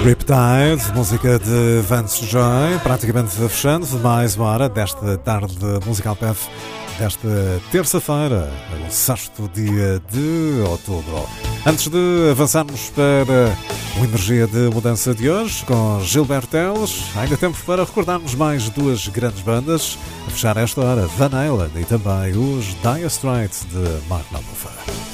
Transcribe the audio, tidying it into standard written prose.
Riptide, música de Vance Joy, praticamente fechando mais uma hora desta tarde musical PF desta terça-feira, o sexto dia de outubro. Antes de avançarmos para o Energia de Mudança de hoje, com Gilberto Teles, ainda temos para recordarmos mais duas grandes bandas, a fechar esta hora, Van Halen e também os Dire Straits de Mark Knopfler.